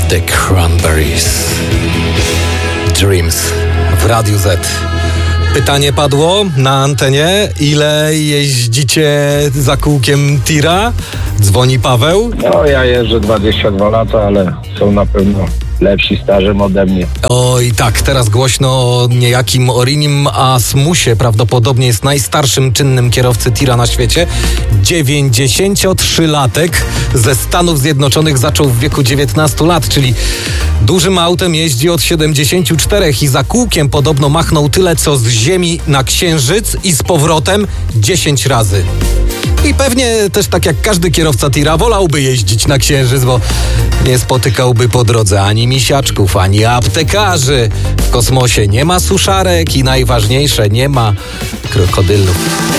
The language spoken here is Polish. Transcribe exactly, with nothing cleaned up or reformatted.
The Cranberries. Dreams w Radiu Z. Pytanie padło na antenie. Ile jeździcie za kółkiem tira? Dzwoni Paweł. No, ja jeżdżę dwadzieścia dwa lata, ale są na pewno lepsi stażem ode mnie. Oj tak, teraz głośno o niejakim Orinim Asmusie. Prawdopodobnie jest najstarszym czynnym kierowcy tira na świecie. dziewięćdziesięciotrzylatek ze Stanów Zjednoczonych, zaczął w wieku dziewiętnastu lat, czyli dużym autem jeździ od siedemdziesięciu czterech i za kółkiem podobno machnął tyle, co z Ziemi na Księżyc i z powrotem dziesięć razy. I pewnie też tak jak każdy kierowca tira wolałby jeździć na Księżyc, bo nie spotykałby po drodze ani misiaczków, ani aptekarzy. W kosmosie nie ma suszarek i najważniejsze, nie ma krokodylów.